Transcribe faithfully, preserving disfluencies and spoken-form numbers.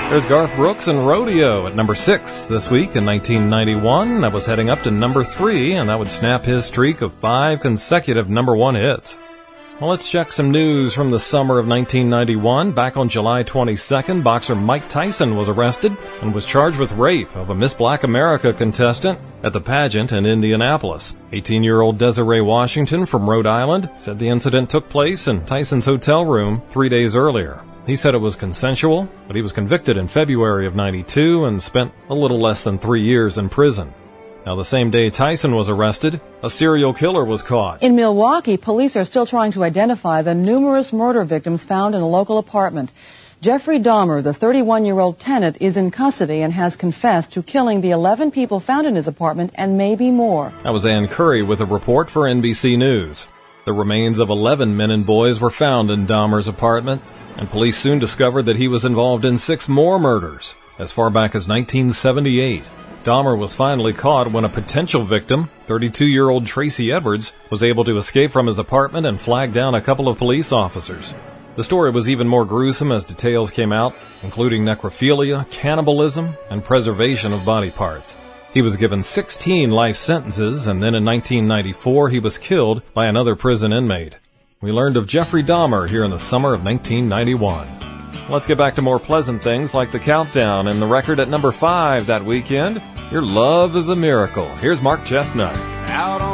There's Garth Brooks and Rodeo at number six this week in nineteen ninety-one. That was heading up to number three, and that would snap his streak of five consecutive number one hits. Well, let's check some news from the summer of nineteen ninety-one. Back on July twenty-second, boxer Mike Tyson was arrested and was charged with rape of a Miss Black America contestant at the pageant in Indianapolis. eighteen-year-old Desiree Washington from Rhode Island said the incident took place in Tyson's hotel room three days earlier. He said it was consensual, but he was convicted in February of ninety-two and spent a little less than three years in prison. Now, the same day Tyson was arrested, a serial killer was caught. In Milwaukee, police are still trying to identify the numerous murder victims found in a local apartment. Jeffrey Dahmer, the thirty-one-year-old tenant, is in custody and has confessed to killing the eleven people found in his apartment and maybe more. That was Ann Curry with a report for N B C News. The remains of eleven men and boys were found in Dahmer's apartment, and police soon discovered that he was involved in six more murders as far back as nineteen seventy-eight. Dahmer was finally caught when a potential victim, thirty-two-year-old Tracy Edwards, was able to escape from his apartment and flag down a couple of police officers. The story was even more gruesome as details came out, including necrophilia, cannibalism, and preservation of body parts. He was given sixteen life sentences, and then in nineteen ninety-four he was killed by another prison inmate. We learned of Jeffrey Dahmer here in the summer of nineteen ninety-one. Let's get back to more pleasant things like the countdown and the record at number five that weekend. Your Love is a Miracle. Here's Mark Chestnut. Out on